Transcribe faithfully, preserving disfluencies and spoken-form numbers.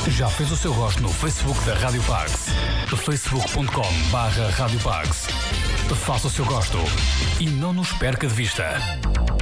Já fez o seu gosto no Facebook da Rádio Parks? facebook ponto com barra Rádio Parks. Faça o seu gosto e não nos perca de vista.